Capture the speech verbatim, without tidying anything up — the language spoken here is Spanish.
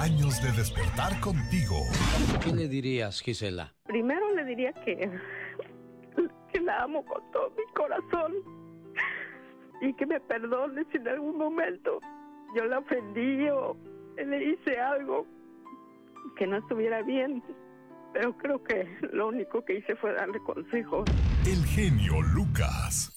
años de despertar contigo. ¿Qué le dirías, Gisela? Primero le diría que, que la amo con todo mi corazón y que me perdone si en algún momento yo la ofendí o le hice algo que no estuviera bien. Pero creo que lo único que hice fue darle consejos. El genio Lucas.